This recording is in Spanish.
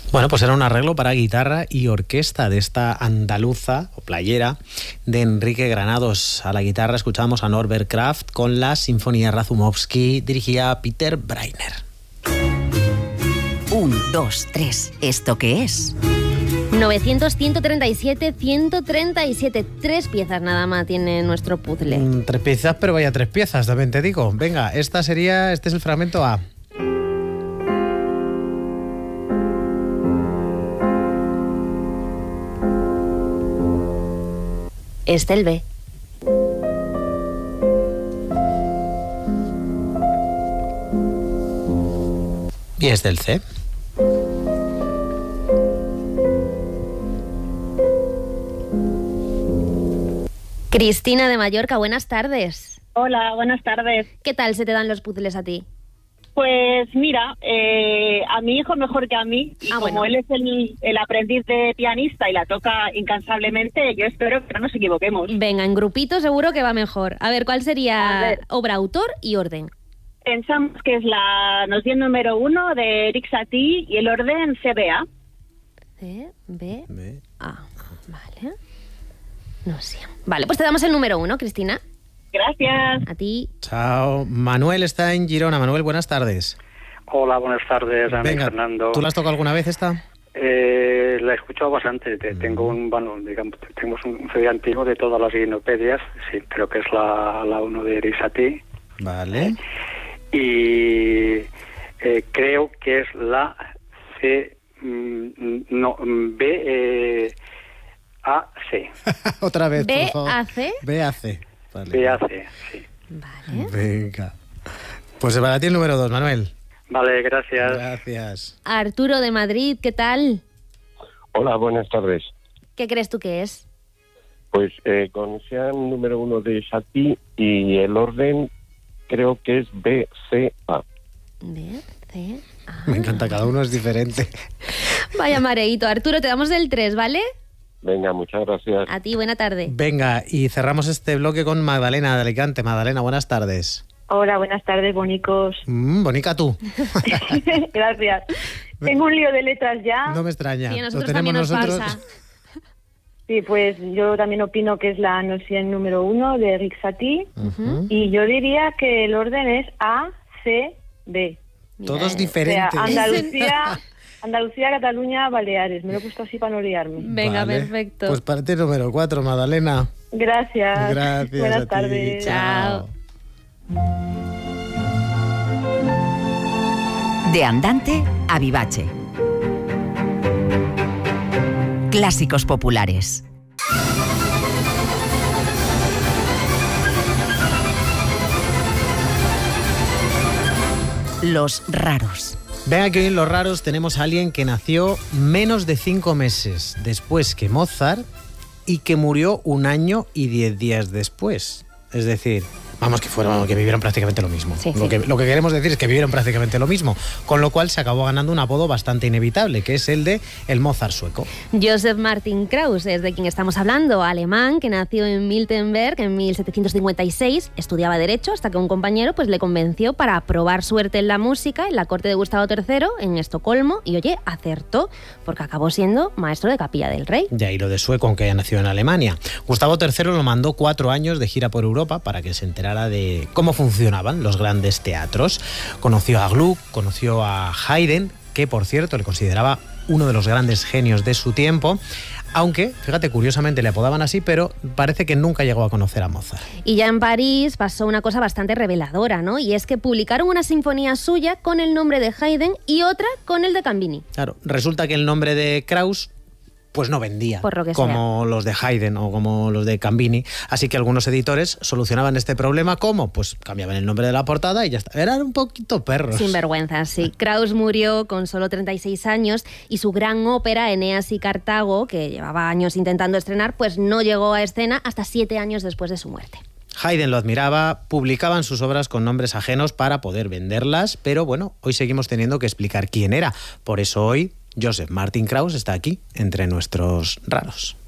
Bueno, pues era un arreglo para guitarra y orquesta de esta andaluza o playera de Enrique Granados. A la guitarra escuchamos a Norbert Kraft con la Sinfonía Razumovsky, dirigida a Peter Breiner. 1, 2, 3. ¿Esto qué es? 900, 137, 137. 3 piezas nada más tiene nuestro puzzle. 3 piezas, pero vaya 3 piezas, también te digo. Venga, este es el fragmento A. Este el B. Y este el C. Cristina de Mallorca, buenas tardes. Hola, buenas tardes. ¿Qué tal se te dan los puzzles a ti? Pues mira, a mi hijo mejor que a mí, y como él es el aprendiz de pianista y la toca incansablemente, yo espero que no nos equivoquemos. Venga, en grupito seguro que va mejor. A ver, ¿cuál sería obra, autor y orden? Pensamos que es la noción número 1 de Eric Satie y el orden CBA. C, B, A. Vale. No sé. Vale, pues te damos el número 1, Cristina. Gracias. A ti. Chao. Manuel está en Girona. Manuel, buenas tardes. Hola, buenas tardes, Ana y Fernando. ¿Tú la has tocado alguna vez esta? La he escuchado bastante. Tengo tenemos un CD antiguo de todas las guinopedias. Sí, creo que es la 1 de Eric Satie. Vale. Y creo que es la C, B, A, C. Otra vez, B, por favor. A, C. B, A, C. Vale. B, A, C, sí. Vale. Venga. Pues para ti el número 2, Manuel. Vale, gracias. Gracias. Arturo de Madrid, ¿qué tal? Hola, buenas tardes. ¿Qué crees tú que es? Pues con ese número 1 de Satie y el orden creo que es B, C, A. B, C, A. Me encanta, cada uno es diferente. Vaya mareíto. Arturo, te damos el 3, ¿vale? Venga, muchas gracias. A ti, buena tarde. Venga, y cerramos este bloque con Magdalena de Alicante. Magdalena, buenas tardes. Hola, buenas tardes, bonicos. Bonica tú. Gracias. Tengo un lío de letras ya. No me extraña. Sí, a nosotros Lo tenemos también nos nosotros. pasa. Sí, pues yo también opino que es la noción número 1 de Eric Satie. Y yo diría que el orden es A, C, B. Todos diferentes. O sea, Andalucía, Cataluña, Baleares. Me lo he puesto así para no liarme. Venga, Vale. Perfecto. Pues para ti el número 4, Magdalena. Gracias. Gracias. Buenas a ti. tardes. Chao. De andante a vivace. Clásicos populares. Los raros. Venga, que hoy en Los Raros tenemos a alguien que nació menos de 5 meses después que Mozart y que murió 1 año y 10 días después. Es decir, que vivieron prácticamente lo mismo. Sí, lo que queremos decir es que vivieron prácticamente lo mismo, con lo cual se acabó ganando un apodo bastante inevitable, que es el de el Mozart sueco. Joseph Martin Krauss es de quien estamos hablando, alemán, que nació en Miltenberg en 1756, estudiaba Derecho hasta que un compañero pues le convenció para probar suerte en la música en la corte de Gustavo III en Estocolmo y oye, acertó, porque acabó siendo maestro de capilla del rey. De ahí lo de sueco, aunque haya nacido en Alemania. Gustavo III lo mandó 4 años de gira por Europa para que se enterara de cómo funcionaban los grandes teatros. Conoció a Gluck, conoció a Haydn, que por cierto le consideraba uno de los grandes genios de su tiempo, aunque, fíjate, curiosamente le apodaban así, pero parece que nunca llegó a conocer a Mozart. Y ya en París pasó una cosa bastante reveladora, ¿no? Y es que publicaron una sinfonía suya con el nombre de Haydn y otra con el de Cambini. Claro, resulta que el nombre de Krauss pues no vendía Por lo que como sea. los de Haydn o como los de Cambini, así que algunos editores solucionaban este problema. ¿Cómo? Pues cambiaban el nombre de la portada y ya está. Eran un poquito perros. Sin vergüenza, sí. Krauss murió con solo 36 años y su gran ópera Eneas y Cartago, que llevaba años intentando estrenar, pues no llegó a escena hasta 7 años después de su muerte. Haydn lo admiraba, publicaban sus obras con nombres ajenos para poder venderlas, pero bueno, hoy seguimos teniendo que explicar quién era. Por eso hoy Joseph Martin Krauss está aquí, entre nuestros raros.